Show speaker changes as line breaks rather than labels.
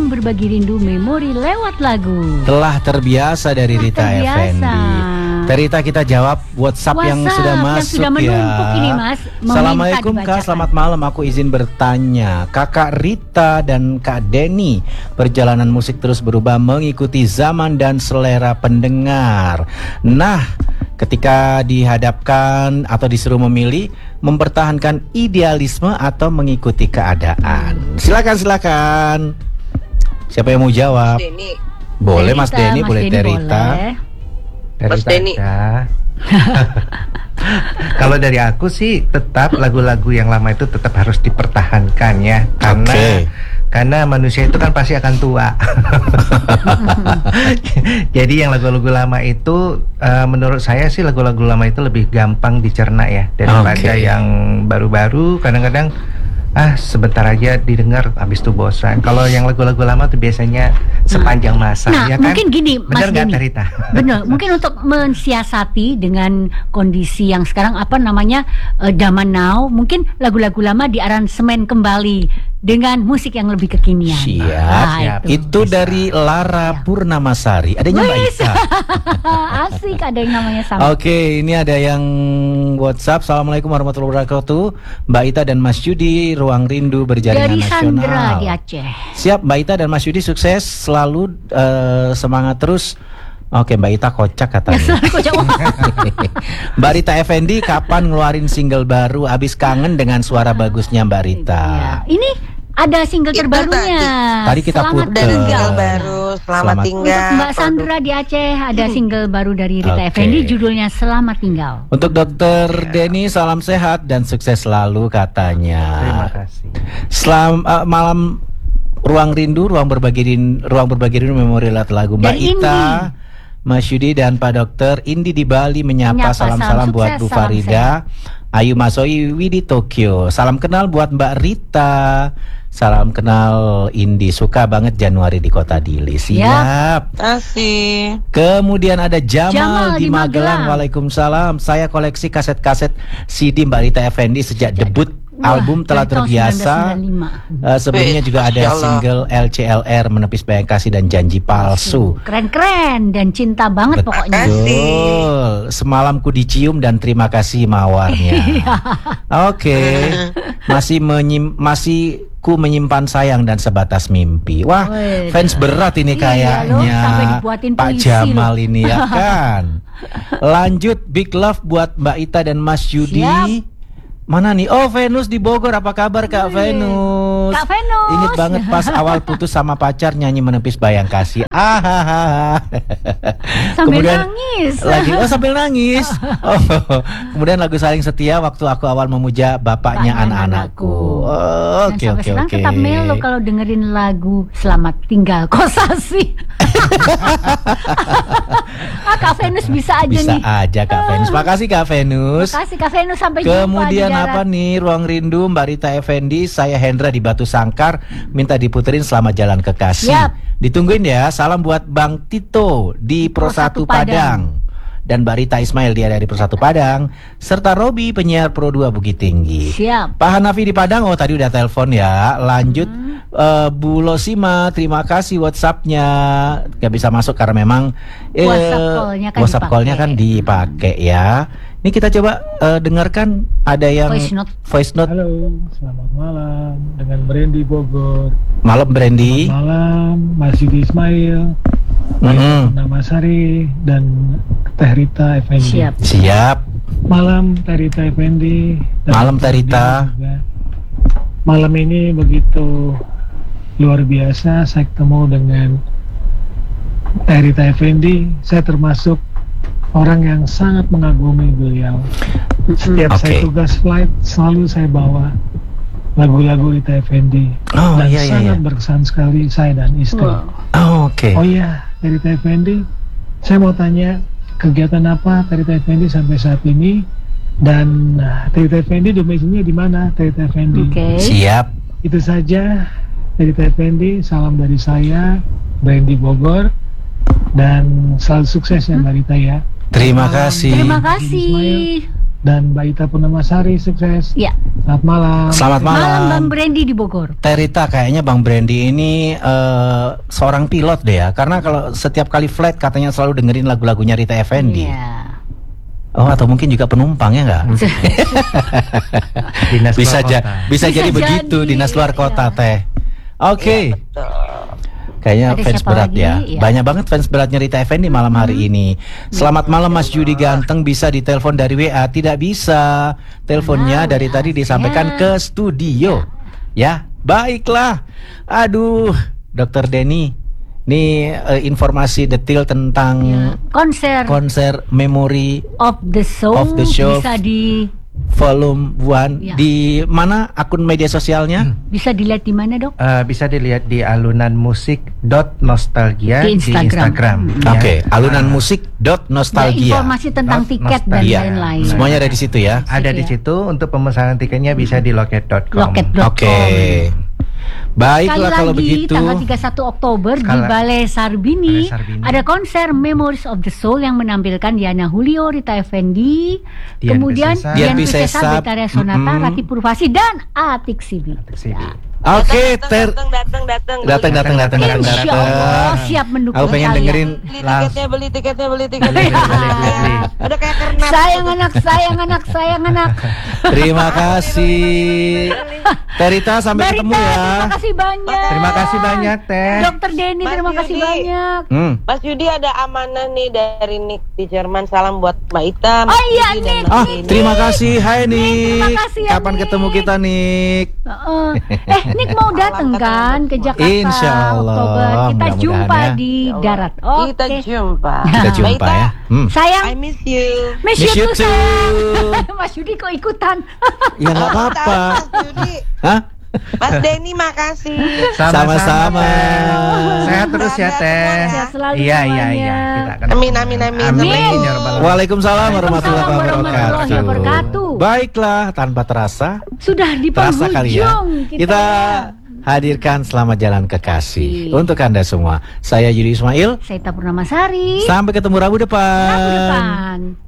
Ruang Berbagi Rindu Memori lewat lagu.
Telah terbiasa dari Rita Effendi. Rita, kita jawab WhatsApp yang sudah masuk
sudah menumpuk ini, Mas.
Assalamualaikum Kak, selamat malam. Aku izin bertanya, Kakak Rita dan Kak Denny, perjalanan musik terus berubah mengikuti zaman dan selera pendengar. Nah, ketika dihadapkan atau disuruh memilih, mempertahankan idealisme atau mengikuti keadaan. Silakan. Siapa yang mau jawab?
Denny.
Boleh Mas Denny, boleh Rita.
Mas Denny.
Kalau dari aku sih tetap lagu-lagu yang lama itu tetap harus dipertahankan ya, karena manusia itu kan pasti akan tua. Jadi yang lagu-lagu lama itu menurut saya sih lagu-lagu lama itu lebih gampang dicerna ya daripada yang baru-baru. Kadang-kadang sebentar aja didengar habis itu bosan. Kalau yang lagu-lagu lama tuh biasanya sepanjang masa, ya kan?
Mungkin gini, Mas Denny.
Rita?
Benar, mungkin untuk mensiasati dengan kondisi yang sekarang zaman now, mungkin lagu-lagu lama diaransemen kembali dengan musik yang lebih kekinian.
Siap. Itu dari Lara Purnamasari. Adanya Mbak Ita.
Asik, ada yang namanya sama.
Oke, ini ada yang WhatsApp. Assalamualaikum warahmatullahi wabarakatuh. Mbak Ita dan Mas Yudi, Ruang Rindu Berjaringan
dari
Nasional.
Sandra di Aceh.
Siap, Mbak Ita dan Mas Yudi, sukses selalu, semangat terus. Oke, Mbak Ita kocak katanya. Mbak Rita Effendi kapan ngeluarin single baru? Abis kangen dengan suara bagusnya Mbak Rita.
Ini ada single terbarunya.
Tadi kita putar
single baru, Selamat Tinggal.
Untuk Mbak Sandra di Aceh ada single baru dari Rita Effendi, judulnya Selamat Tinggal.
Untuk Dokter Denny, salam sehat dan sukses selalu katanya.
Terima kasih.
Malam Ruang Rindu, Ruang Berbagi Rindu Memori lagu Mbak Ita, Mas Yudi dan Pak Dokter. Indi di Bali menyapa salam-salam buat Bu Farida, Ayu Masoi Widi Tokyo. Salam kenal buat Mbak Rita. Salam kenal Indi, suka banget Januari di Kota Dili. Siap.
Asik.
Kemudian ada Jamal di Magelang. Waalaikumsalam. Saya koleksi kaset-kaset CD Mbak Rita Effendi sejak debut album Telah Terbiasa. Sebelumnya juga ada single LCLR, Menepis Bayang Kasih dan Janji Palsu.
Keren-keren dan cinta banget pokoknya.
Betul. Semalam ku dicium dan terima kasih mawarnya. Oke. Masih ku menyimpan sayang dan sebatas mimpi. Wah, fans berat ini kayaknya. Pak Jamal ini ya kan. Lanjut, big love buat Mbak Ita dan Mas Yudi. Siap. Mana nih? Oh, Venus di Bogor. Apa kabar Kak Venus?
Kak Venus.
Ingat banget pas awal putus sama pacar nyanyi Menepis Bayang Kasih.
Sambil nangis.
Sambil nangis. Kemudian lagu Saling Setia waktu aku awal memuja bapaknya anak-anakku. Oke.
Tetap melo kalau dengerin lagu Selamat Tinggal Kosasi. Kak Venus bisa aja nih.
Bisa aja Kak Venus. Makasih Kak Venus.
Makasih Kak Venus, sampai jumpa.
Kemudian apa nih, Ruang Rindu Mbak Rita Effendi, saya Hendra di Batu Sangkar, minta diputerin Selamat Jalan Kekasih. Ditungguin ya. Salam buat Bang Tito di Pro 1 Padang. Dan Mbak Rita Ismail di Pro 1 Padang, serta Robi penyiar Pro 2 Bukit Tinggi.
Siap.
Pak Hanafi di Padang, tadi udah telepon ya. Lanjut Bu Losima, terima kasih WhatsApp-nya. Gak bisa masuk karena memang WhatsApp call-nya kan dipakai ya. Ini kita coba dengarkan, ada yang voice note.
Halo, selamat malam dengan Brandy Bogor.
Malam Brandy.
Selamat malam Mas Yudi Ismail, Nama Sari dan Teh Rita Effendi.
Siap.
Malam Teh Rita Effendi.
Malam Teh Rita.
Malam ini begitu luar biasa, saya ketemu dengan Teh Rita Effendi. Saya termasuk orang yang sangat mengagumi beliau. Setiap saya tugas flight selalu saya bawa lagu-lagu Rita Effendi dan sangat berkesan sekali saya dan istri. Oh iya, Rita Effendi, saya mau tanya kegiatan apa Rita Effendi sampai saat ini, dan Rita Effendi domisilinya di mana Rita Effendi?
Siap.
Itu saja Rita Effendi, salam dari saya Brandy Bogor, dan selalu sukses ya Mbak Rita ya.
Terima kasih.
Terima kasih.
dan Mbak Ita Purnamasari, sukses.
Ya.
Selamat malam.
Selamat
Malam
malam.
Bang Brandy di Bogor.
Terita, kayaknya Bang Brandy ini seorang pilot deh ya. Karena kalau setiap kali flight katanya selalu dengerin lagu-lagunya Rita Effendy.
Iya.
Oh, atau mungkin juga penumpang ya nggak?
Dinas
bisa
luar kota.
bisa jadi
Bisa
begitu,
jadi,
dinas luar kota
iya.
teh. Oke. Kayaknya
Ada
fans
siapa
berat
lagi?
ya.
Iya.
Banyak banget fans beratnya Rita Effendy malam hari ini. Selamat malam Mas Yudi ganteng, bisa ditelepon dari WA? Tidak bisa. Teleponnya dari tadi disampaikan ke studio. Ya, baiklah. Aduh, Dokter Denny, ini informasi detail tentang konser Memory
of the Show,
Of the Show.
bisa di
Volume 1
Ya.
di mana akun media sosialnya?
bisa dilihat di mana, Dok?
Bisa dilihat di alunanmusik.nostalgia
Di
di
Instagram.
Instagram.
Oke,
Ya.
alunanmusik.nostalgia.
Informasi tentang tiket dan
Nostalgia.
lain-lain.
Semuanya ada di situ ya.
Ada di
ya.
situ. Untuk pemesanan tiketnya bisa di loket.com.
Loket.com.
Oke.
Sekali
Baiklah kalau
lagi,
begitu.
tanggal 31 Oktober di Balai Sarbini,
Balai Sarbini.
ada konser Memories of the Soul yang menampilkan Diana Julio, Rita Effendy,
Dian
kemudian
Piscesa.
Dian
Dian
Piscesa,
Piscesa,
Betharia Sonata,
mm-mm.
Ratih Purvasi dan Atik Sibi.
Oke,
datang.
datang.
Insya Allah siap mendukung
Aku pengen
kalian.
dengerin
Beli tiketnya, beli tiketnya.
Beli.
Udah kayak kernas.
Sayang anak.
Terima kasih. Terita, sampai
Mbak
ketemu
Rita,
ya.
terima kasih banyak.
Terima kasih banyak, Teh.
Dokter Denny,
Mas
terima kasih
Yudi.
banyak.
Mas Yudi ada amanah nih dari Nick di Jerman. Salam buat Mbak Ita. Mas
Oh iya,
Yudi, dan
Nick.
Mas
Ah,
Denny.
terima kasih. Hai
terima
Nik.
kasih ya,
Kapan
Nik.
ketemu kita, Nik?
Nick mau datang kan ke Jakarta
Insya Allah.
Oktober. Kita
Mudah-mudahan
jumpa
ya.
di
Ya Allah.
darat.
Kita
Oke.
jumpa.
Kita
Mbak
jumpa
Ita,
ya.
Sayang,
I miss you.
miss
Miss
you
you
too, sayang.
too.
Mas Yudi kok ikutan?
Ya nggak apa-apa.
Mas Yudi.
Hah?
Mas Denny makasih.
Sama-sama.
Teh. Sehat terus ya, Teh.
Sehat selalu
Iya.
semuanya.
Kita akan
Amin.
Amin.
Amin.
Ya Rabbal Alamin.
Waalaikumsalam warahmatullahi
warahmatullahi
wabarakatuh.
wabarakatuh.
Baiklah, tanpa terasa
Sudah di
terasa kali ya.
penghujung
Kita hadirkan Selamat Jalan Kekasih untuk Anda semua. Saya Yudi Ismail.
Saya Ita Purnamasari.
Sampai ketemu Rabu depan.
Rabu depan.